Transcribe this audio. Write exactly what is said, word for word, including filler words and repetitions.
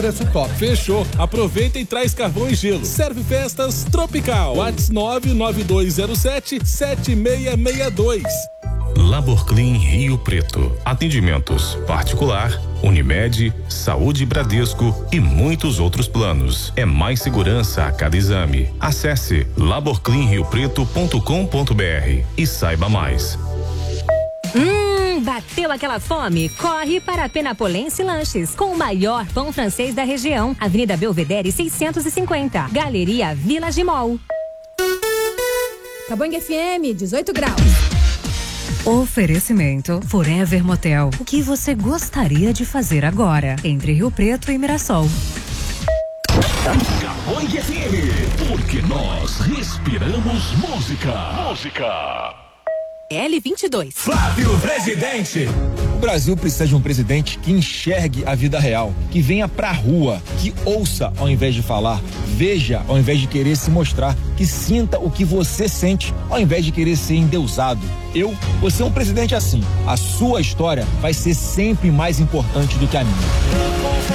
preço top. Fechou. Aproveita e traz carvão e gelo. Serve Festas Tropical. WhatsApp nove nove dois zero sete sete seis seis dois. Laborclean Rio Preto. Atendimentos particular, Unimed, Saúde Bradesco e muitos outros planos. É mais segurança a cada exame. Acesse laborclean rio preto ponto com ponto br e saiba mais. Hum, bateu aquela fome? Corre para a Penapolense Lanches, com o maior pão francês da região. Avenida Belvedere seiscentos e cinquenta, Galeria Village Mall. Cabangue F M, dezoito graus. Oferecimento Forever Motel. O que você gostaria de fazer agora? Entre Rio Preto e Mirassol. Cabangue F M, porque nós respiramos música. Música. L vinte e dois. Flávio Presidente. O Brasil precisa de um presidente que enxergue a vida real, que venha pra rua, que ouça ao invés de falar, veja ao invés de querer se mostrar, que sinta o que você sente ao invés de querer ser endeusado. Eu vou ser um presidente assim. A sua história vai ser sempre mais importante do que a minha.